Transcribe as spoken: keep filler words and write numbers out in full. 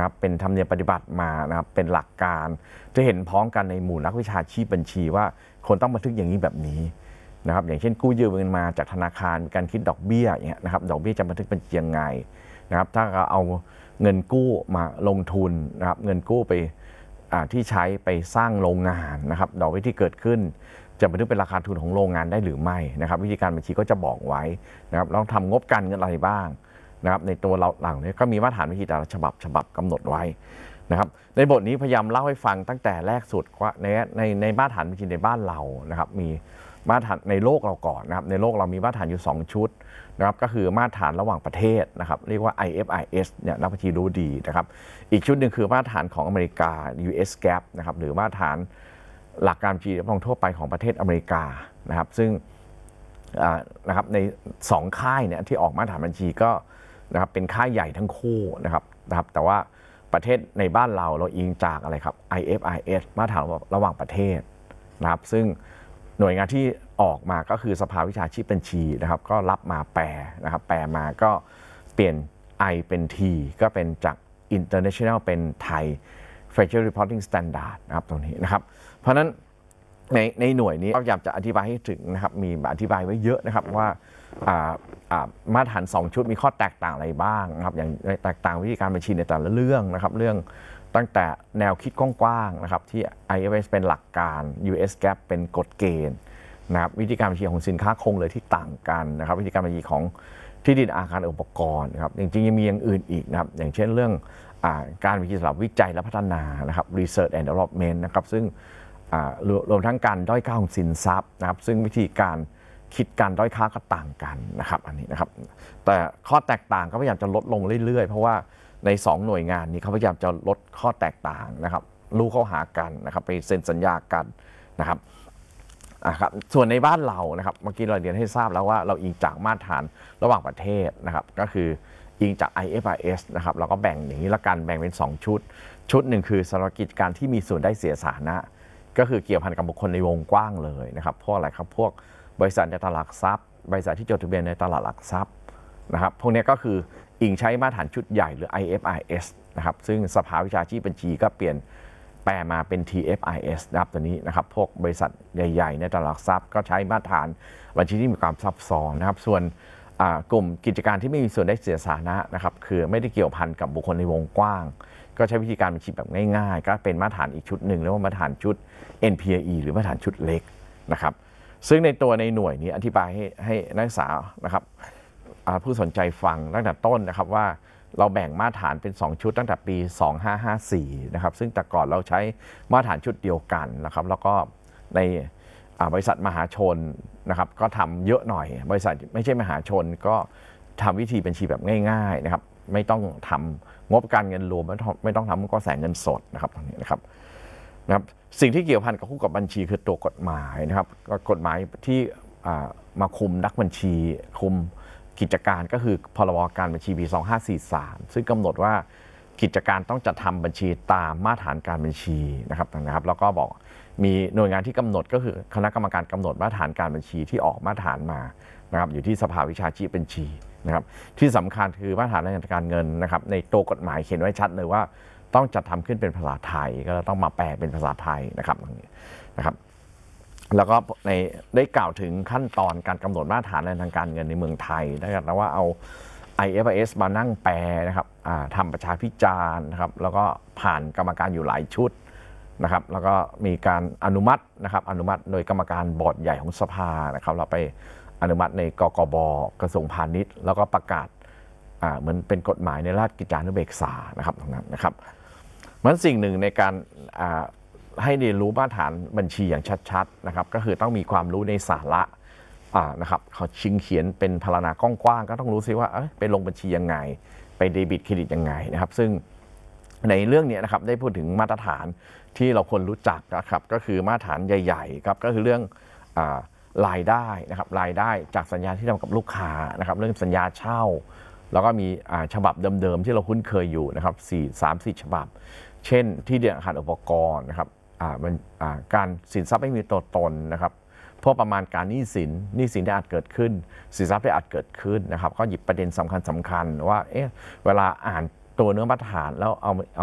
นะครับเป็นธรรมเนียมปฏิบัติมานะครับเป็นหลักการจะเห็นพ้องกันในหมู่นักวิชาชีพบัญชีว่าคนต้องบันทึกอย่างนี้แบบนี้นะครับอย่างเช่นกู้ยืมเงินมาจากธนาคารการคิดดอกเบี้ยอย่างเงี้ยนะครับดอกเบี้ยจะบันทึกเป็นยังไงนะครับถ้าเราเอาเงินกู้มาลงทุนนะครับเงินกู้ไปที่ใช้ไปสร้างโรงงานนะครับดอกเบี้ยที่เกิดขึ้นจะบันทึกเป็นราคาทุนของโรงงานได้หรือไม่นะครับวิธีการบัญชีก็จะบอกไว้นะครับเราทำงบการเงินอะไรบ้างนะครับในตัวเราหลังนี้ก็มีมาตรฐานวิธีแต่ละฉบับฉบับกำหนดไว้นะครับในบทนี้พยายามเล่าให้ฟังตั้งแต่แรกสุดว่าในในในมาตรฐานบัญชีในบ้านเรานะครับมีมาตรฐานในโลกเราก่อนนะครับในโลกเรามีมาตรฐานอยู่สองชุดนะครับก็คือมาตรฐานระหว่างประเทศนะครับเรียกว่า ไอ เอฟ ไอ เอส เนี่ยนักบัญชีรู้ดีนะครับอีกชุดหนึ่งคือมาตรฐานของอเมริกา ยู เอส จี เอ พี นะครับหรือมาตรฐานหลักการบัญชีรับรองทั่วไปของประเทศอเมริกานะครับซึ่งนะครับในสองค่ายเนี่ยที่ออกมาตรฐานบัญชีก็นะครับเป็นค่ายใหญ่ทั้งคู่นะครับนะครับแต่ว่าประเทศในบ้านเราเราอิงจากอะไรครับ ไอ เอฟ ไอ เอส มาตรฐานระหว่างประเทศนะครับซึ่งหน่วยงานที่ออกมาก็คือสภาวิชาชีพบัญชีนะครับก็รับมาแปลนะครับแปลมาก็เปลี่ยน I เป็น T ก็เป็นจาก International เป็นไทย Financial Reporting Standard นะครับตรงนี้นะครับเพราะฉะนั้นในในหน่วยนี้เราอยากจะอธิบายให้ถึงนะครับมีอธิบายไว้เยอะนะครับว่ามาตรฐานสองชุดมีข้อแตกต่างอะไรบ้างนะครับอย่างแตกต่างวิธีการบัญชีในแต่ละเรื่องนะครับเรื่องตั้งแต่แนวคิดกว้างๆนะครับที่ ไอ เอฟ เอส เป็นหลักการ ยู เอส จี เอ พี เป็นกฎเกณฑ์นะครับวิธีการบัญชีของสินค้าคงเลยที่ต่างกันนะครับวิธีการบัญชีของที่ดินอาคารอุปกรณ์นะครับจริงๆยังมีอย่างอื่นอีกนะครับอย่างเช่นเรื่องการบัญชีสำหรับวิจัยและพัฒนานะครับ research and development นะครับซึ่งรวมทั้งการด้อยค่าของสินทรัพย์นะครับซึ่งวิธีการคิดการด้อยค่าก็ต่างกันนะครับอันนี้นะครับแต่ข้อแตกต่างก็พยายามจะลดลงเรื่อยๆเพราะว่าในสองหน่วยงานนี้เขาพยายามจะลดข้อแตกต่างนะครับรู้เข้าหากันนะครับไปเซ็นสัญญากันนะครับครับส่วนในบ้านเรานะครับเมื่อกี้เราเรียนให้ทราบแล้วว่าเราอิงจากมาตรฐานระหว่างประเทศนะครับก็คืออิงจาก ไอ เอฟ ไอ เอส นะครับเราก็แบ่งอย่างนี้ละกันแบ่งเป็นสองชุดชุดหนึ่งคือสำหรับกิจการที่มีส่วนได้เสียสาธารณะก็คือเกี่ยวพันกับบุคคลในวงกว้างเลยนะครับพวกอะไรครับพวกบริษัทในตลาดหลักทรัพย์บริษัทที่จดทะเบียนในตลาดหลักทรัพย์นะครับพวกนี้ก็คืออิงใช้มาตรฐานชุดใหญ่หรือ ไอ เอฟ ไอ เอส นะครับซึ่งสภาวิชาชีพบัญชีก็เปลี่ยนแปลมาเป็น ที เอฟ ไอ เอส นะครับตัวนี้นะครับพวกบริษัทใหญ่ๆในตลาดหลักทรัพย์ก็ใช้มาตรฐานบัญชีที่มีความซับซ้อนนะครับส่วนกลุ่มกิจการที่ไม่มีส่วนได้เสียสาธารณะนะครับคือไม่ได้เกี่ยวพันกับบุคคลในวงกว้างก็ใช้วิธีการบัญชีแบบง่ายๆก็เป็นมาตรฐานอีกชุดหนึ่งเรียกว่ามาตรฐานชุด เอ็น พี อี หรือมาตรฐานชุดเล็กนะครับซึ่งในตัวในหน่วยนี้อธิบายให้ให้นักศึกษานะครับผู้สนใจฟังตั้งแต่ต้นนะครับว่าเราแบ่งมาตรฐานเป็นสองชุดตั้งแต่ปีสองพันห้าร้อยห้าสิบสี่นะครับซึ่งแต่ก่อนเราใช้มาตรฐานชุดเดียวกันนะครับแล้วก็ในบริษัทมหาชนนะครับก็ทำเยอะหน่อยบริษัทไม่ใช่มหาชนก็ทำวิธีบัญชีแบบง่ายๆนะครับไม่ต้องทำงบการเงินรวมไม่ต้องทำกระแสเงินสดนะครับตรงนี้นะครับนะครับสิ่งที่เกี่ยวพันกับคู่กับบัญชีคือตัวกฎหมายนะครับกฎหมายที่มาคุมนักบัญชีคุมกิจการก็คือพรบการบัญชีปีสองพันห้าร้อยสี่สิบสามซึ่งกำหนดว่ากิจการต้องจัดทำบัญชีตามมาตรฐานการบัญชีนะครับนะครับแล้วก็บอกมีหน่วยงานที่กำหนดก็คือคณะกรรมการกำหนดมาตรฐานการบัญชีที่ออกมาตรฐานมานะครับอยู่ที่สภาวิชาชีพบัญชีนะครับที่สำคัญคือมาตรฐานในการเงินนะครับในตัวกฎหมายเขียนไว้ชัดเลยว่าต้องจัดทำขึ้นเป็นภาษาไทยก็ต้องมาแปลเป็นภาษาไทยนะครับนะครับแล้วก็ในได้กล่าวถึงขั้นตอนการกำหนดมาตรฐานในทางการเงินในเมืองไทยนะครับแล้วว่าเอา ไอ เอฟ ไอ เอส มานั่งแปลนะครับทำประชาพิจารณ์นะครับแล้วก็ผ่านกรรมการอยู่หลายชุดนะครับแล้วก็มีการอนุมัตินะครับอนุมัติโดยกรรมการบอร์ดใหญ่ของสภานะครับเราไปอนุมัติในกกบกระทรวงพาณิชย์แล้วก็ประกาศเหมือนเป็นกฎหมายในราชกิจจานุเบกษานะครับตรงนั้นนะครับมันสิ่งหนึ่งในการให้เรียนรู้มาตรฐานบัญชีอย่างชัดๆนะครับก็คือต้องมีความรู้ในสาระนะครับเขาชิงเขียนเป็นพรรณนากว้างๆก็ต้องรู้ซิว่าไปลงบัญชียังไงไปเดบิตเครดิตยังไงนะครับซึ่งในเรื่องนี้นะครับได้พูดถึงมาตรฐานที่เราควรรู้จักนะครับก็คือมาตรฐานใหญ่ๆครับก็คือเรื่องรายได้นะครับรายได้จากสัญญาที่ทำกับลูกค้านะครับเรื่องสัญญาเช่าแล้วก็มีฉบับเดิมๆที่เราคุ้นเคยอยู่นะครับสี่ สาม สี่ฉบับเช่นที่ดินอาคารอุปกรณ์นะครับการสินทรัพย์ไม่มีตัวตนนะครับพวกประมาณการหนี้สินหนี้สินที่อาจเกิดขึ้นสินทรัพย์ที่อาจเกิดขึ้นนะครับก็หยิบประเด็นสำคัญสำคัญว่าเอ๊ะเวลาอ่านตัวเนื้อมาตรฐานแล้วเอา